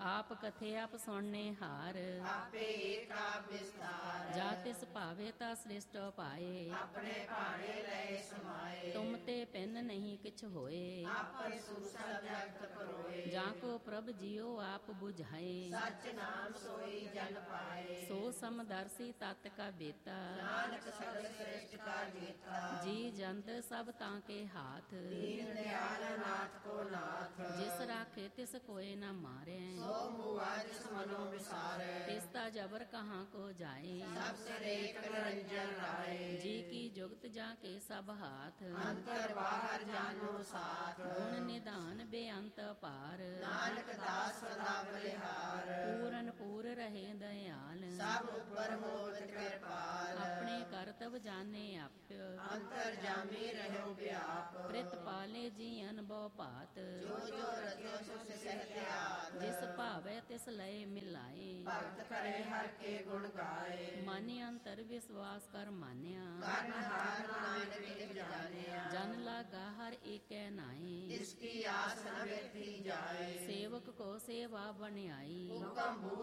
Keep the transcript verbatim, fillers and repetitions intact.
ਆਪ ਕਥੇ ਆਪ ਸੁਣਨੇ ਹਾਰ, ਆਪੇ ਏਕ ਆਪ ਵਿਸਤਾਰ। ਜਾ ਤਿਸ ਭਾਵੇ ਤਾ ਸ੍ਰਿਸ਼ਟ ਪਾਏ, ਆਪਣੇ ਭਾਣੇ ਲਏ ਸਮਾਏ। ਤੁਮ ਤੇ ਪਿੰਨ ਨਹੀਂ ਕਿਛ ਹੋਏ, ਆਪੇ ਸੂਸਾ ਜਗਤ ਪਰੋਏ। ਜਾ ਕੋ ਪ੍ਰਭ ਜਿਉ ਆਪ ਬੁਝਾਏ, ਸਚ ਨਾਮ ਸੋਈ ਜਨ ਪਾਏ। ਸੋ ਸਮਦਰਸੀ ਤਤ ਕਾ ਬੇਤਾ, ਨਾਨਕ ਸਗਲ ਸ੍ਰਿਸ਼ਟ ਕਾ ਜੀਤਾ। ਜੀ ਜੰਤ ਸਭ ਤਾਂ ਕੇ ਹਾਥ, ਦੀਨ ਦਿਆਲ ਨਾਥ ਕੋ ਨਾਥ। ਜਿਸ ਰਾਖੇ ਤਿਸ ਕੋਏ ਨਾ ਮਾਰੇ, ਸੋ ਮੂਆ ਜਿਸ ਮਨੋ ਵਿਸਾਰੈ। ਤਿਸ ਤਾ ਜਬਰ ਕਹਾਂ ਕੋ ਜਾਏ, ਸਭ ਸਿਰੇ ਏਕ ਨਿਰੰਜਨ ਰਾਏ। ਜੀ ਕੀ ਜੁਗਤ ਜਾ ਕੇ ਸਭ ਹਾਥ, ਅੰਤਰ ਬਾਹਰ ਜਾਨੋ ਸਾਥ। ਗੁਣ ਨਿਧਾਨ ਬੇਅੰਤ ਪਾਰ, ਨਾਨਕ ਦਾਸ ਸਦਾ ਬਲਿਹਾਰ। ਪੂਰਨ ਪੂਰ ਰਹੇ ਦਇਆਲ, ਸਭ ਉਪਰ ਹੋਤ ਕਿਰਪਾਲ। ਆਪਣੇ ਕਰਤਵ ਜਾਣੇ ਆਪਿ, ਅੰਤਰ ਜਾਮੀ ਰਹਿਓ ਵਿਆਪ। ਪ੍ਰਿਤ ਪਾਲੇ ਜੀ ਅਨਭਉ ਭਾਤ, ਜੋ ਜੋ ਰਚਿਓ ਸੋ ਸਹਿਤਿਆਤ। ਜਿਸ ਭਾਵੈ ਤਿਸ ਲਏ ਮਿਲਾਏ, ਭਗਤ ਕਰੇ ਹਰ ਕੇ ਗੁਣ ਗਾਏ। ਮਨ ਅੰਤਰ ਵਿਸ਼ਵਾਸ ਕਰ ਮਾਨਿਆ, ਕਰਨ ਹਾਰ ਨਾਨਕ ਵਿਦ ਜਾਣਿਆ। ਜਨ ਲਾਗਾ ਹਰ ਏਕੈ ਨਾਏ, ਜਿਸ ਕੀ ਆਸ ਨ ਵੇਖੀ ਜਾਏ। ਸੇਵਕ ਕੋ ਸੇਵਾ ਬਣਾਈ, ਹੁਕਮ